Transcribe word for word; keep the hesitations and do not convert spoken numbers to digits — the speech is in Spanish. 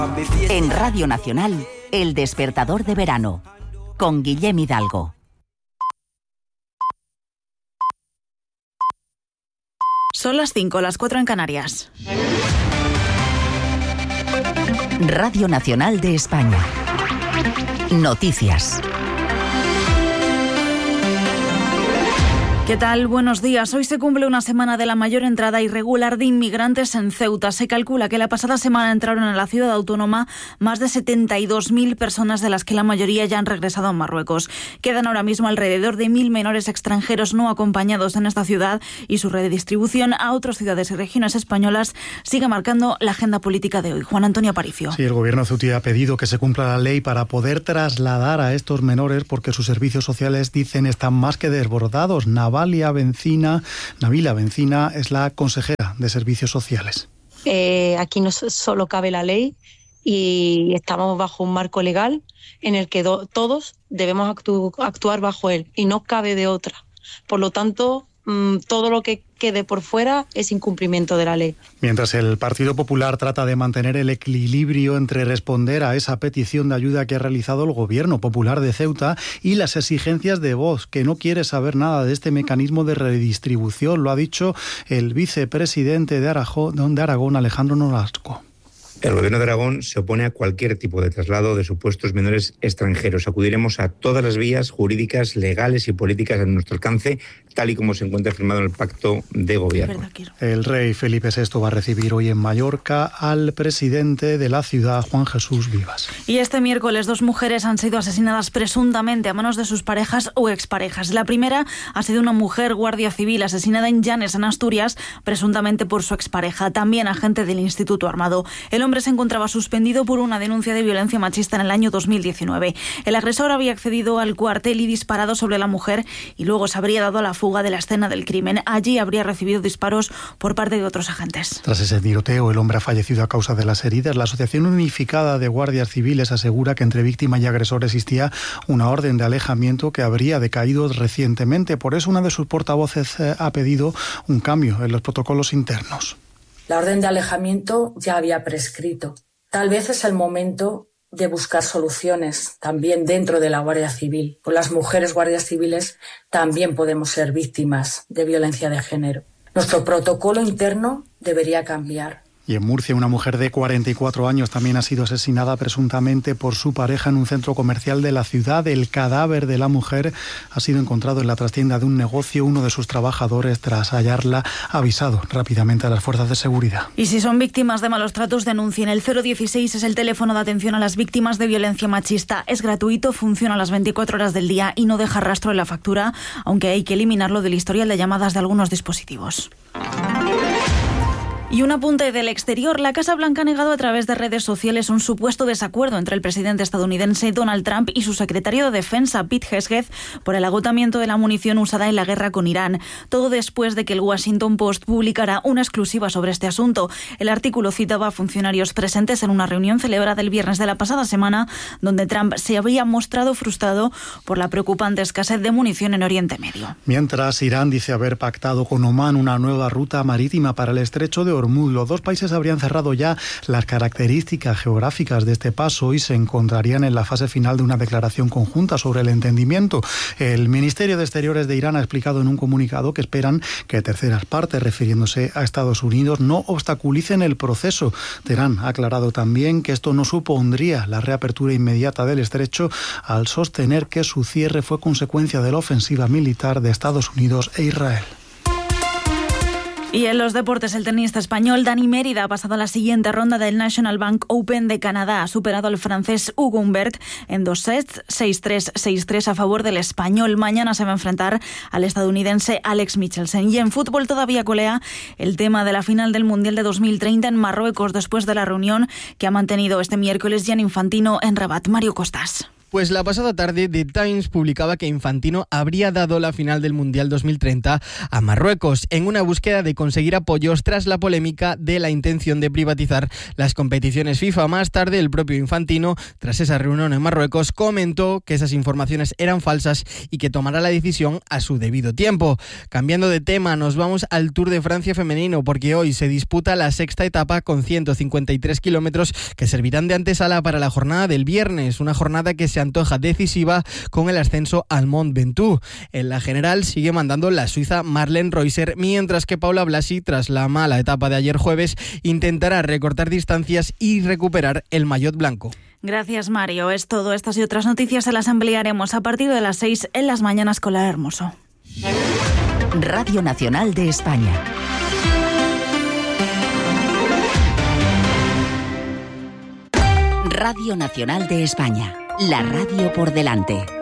En Radio Nacional, El Despertador de Verano, con Guillem Hidalgo. Son las cinco, las cuatro en Canarias. Radio Nacional de España. Noticias. ¿Qué tal? Buenos días. Hoy se cumple una semana de la mayor entrada irregular de inmigrantes en Ceuta. Se calcula que la pasada semana entraron en la ciudad autónoma más de setenta y dos mil personas, de las que la mayoría ya han regresado a Marruecos. Quedan ahora mismo alrededor de mil menores extranjeros no acompañados en esta ciudad, y su redistribución a otras ciudades y regiones españolas sigue marcando la agenda política de hoy. Juan Antonio Aparicio. Sí, el gobierno ceutí ha pedido que se cumpla la ley para poder trasladar a estos menores, porque sus servicios sociales, dicen, están más que desbordados. Navalia Bencina, Nabila Bencina es la consejera de Servicios Sociales. Eh, aquí no solo cabe la ley y estamos bajo un marco legal en el que do, todos debemos actu, actuar bajo él, y no cabe de otra. Por lo tanto, mmm, todo lo que quede por fuera es incumplimiento de la ley. Mientras el Partido Popular trata de mantener el equilibrio entre responder a esa petición de ayuda que ha realizado el Gobierno Popular de Ceuta y las exigencias de Vox, que no quiere saber nada de este mecanismo de redistribución. Lo ha dicho el vicepresidente de Aragón, de Aragón Alejandro Nolasco. El Gobierno de Aragón se opone a cualquier tipo de traslado de supuestos menores extranjeros. Acudiremos a todas las vías jurídicas, legales y políticas a nuestro alcance, tal y como se encuentra firmado en el Pacto de Gobierno. El rey Felipe sexto va a recibir hoy en Mallorca al presidente de la ciudad, Juan Jesús Vivas. Y este miércoles dos mujeres han sido asesinadas presuntamente a manos de sus parejas o exparejas. La primera ha sido una mujer guardia civil asesinada en Llanes, en Asturias, presuntamente por su expareja, también agente del Instituto Armado. El hombre se encontraba suspendido por una denuncia de violencia machista en el año dos mil diecinueve. El agresor había accedido al cuartel y disparado sobre la mujer, y luego se habría dado a la fuga de la escena del crimen. Allí habría recibido disparos por parte de otros agentes. Tras ese tiroteo, el hombre ha fallecido a causa de las heridas. La Asociación Unificada de Guardias Civiles asegura que entre víctima y agresor existía una orden de alejamiento que habría decaído recientemente. Por eso una de sus portavoces ha pedido un cambio en los protocolos internos. La orden de alejamiento ya había prescrito. Tal vez es el momento de buscar soluciones también dentro de la Guardia Civil. Pues las mujeres guardias civiles también podemos ser víctimas de violencia de género. Nuestro protocolo interno debería cambiar. Y en Murcia, una mujer de cuarenta y cuatro años también ha sido asesinada presuntamente por su pareja en un centro comercial de la ciudad. El cadáver de la mujer ha sido encontrado en la trastienda de un negocio. Uno de sus trabajadores, tras hallarla, ha avisado rápidamente a las fuerzas de seguridad. Y si son víctimas de malos tratos, denuncien. El cero dieciséis es el teléfono de atención a las víctimas de violencia machista. Es gratuito, funciona a las veinticuatro horas del día y no deja rastro en la factura, aunque hay que eliminarlo del historial de llamadas de algunos dispositivos. Y un apunte del exterior. La Casa Blanca ha negado a través de redes sociales un supuesto desacuerdo entre el presidente estadounidense Donald Trump y su secretario de Defensa, Pete Hegseth, por el agotamiento de la munición usada en la guerra con Irán. Todo después de que el Washington Post publicara una exclusiva sobre este asunto. El artículo citaba a funcionarios presentes en una reunión celebrada el viernes de la pasada semana, donde Trump se había mostrado frustrado por la preocupante escasez de munición en Oriente Medio. Mientras, Irán dice haber pactado con Omán una nueva ruta marítima para el estrecho de Hormuz. Los dos países habrían cerrado ya las características geográficas de este paso y se encontrarían en la fase final de una declaración conjunta sobre el entendimiento. El Ministerio de Exteriores de Irán ha explicado en un comunicado que esperan que terceras partes, refiriéndose a Estados Unidos, no obstaculicen el proceso. Teherán ha aclarado también que esto no supondría la reapertura inmediata del estrecho, al sostener que su cierre fue consecuencia de la ofensiva militar de Estados Unidos e Israel. Y en los deportes, el tenista español Dani Mérida ha pasado a la siguiente ronda del National Bank Open de Canadá. Ha superado al francés Hugo Humbert en dos sets, seis tres, seis tres a favor del español. Mañana se va a enfrentar al estadounidense Alex Michelsen. Y en fútbol todavía colea el tema de la final del Mundial de dos mil treinta en Marruecos, después de la reunión que ha mantenido este miércoles Gianni Infantino en Rabat. Mario Costas. Pues la pasada tarde The Times publicaba que Infantino habría dado la final del Mundial dos mil treinta a Marruecos en una búsqueda de conseguir apoyos tras la polémica de la intención de privatizar las competiciones FIFA. Más tarde, el propio Infantino, tras esa reunión en Marruecos, comentó que esas informaciones eran falsas y que tomará la decisión a su debido tiempo. Cambiando de tema, nos vamos al Tour de Francia femenino, porque hoy se disputa la sexta etapa con ciento cincuenta y tres kilómetros que servirán de antesala para la jornada del viernes, una jornada que se antoja decisiva con el ascenso al Mont Ventoux. En la general sigue mandando la suiza Marlene Reusser, mientras que Paula Blasi, tras la mala etapa de ayer jueves, intentará recortar distancias y recuperar el maillot blanco. Gracias, Mario. Es todo. Estas y otras noticias se las ampliaremos a partir de las seis en las mañanas con Lara Hermoso. Radio Nacional de España. Radio Nacional de España. La radio por delante.